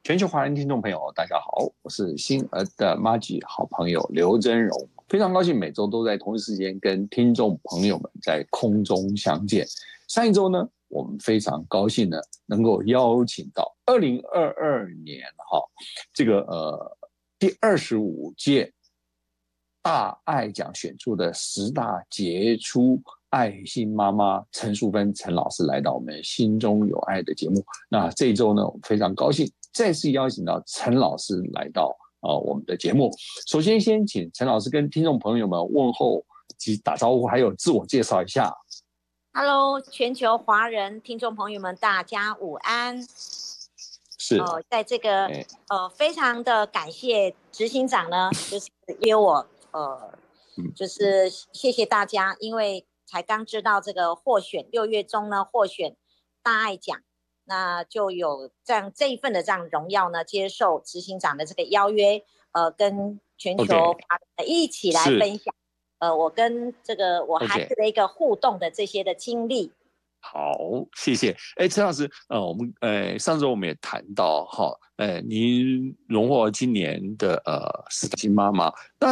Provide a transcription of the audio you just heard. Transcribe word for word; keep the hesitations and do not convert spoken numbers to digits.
全球华人听众朋友，大家好，我是新儿的妈吉好朋友刘真荣，非常高兴每周都在同一时间跟听众朋友们在空中相见。上一周呢，我们非常高兴呢，能够邀请到二零二二年哈这个呃第二十五届大爱奖选出的十大杰出爱心妈妈陈淑芬陈老师来到我们心中有爱的节目。那这一周呢，我们非常高兴再次邀请到陈老师来到、呃、我们的节目。首先先请陈老师跟听众朋友们问候及打招呼，还有自我介绍一下。 Hello， 全球华人听众朋友们，大家午安。 是， 呃，在这个呃，非常的感谢执行长呢，就是约我，呃，就是谢谢大家，因为才刚知道这个获选，六月中呢获选大爱奖，那就有这样这一份的这样荣耀呢，接受执行长的这个邀约，呃，跟全球华人一起来分享。呃，我跟这个我孩子的一个互动的这些的经历。 好，谢谢。哎，陈老师，呃，我们呃上周我们也谈到哈，呃，您荣获今年的呃十大金妈妈。那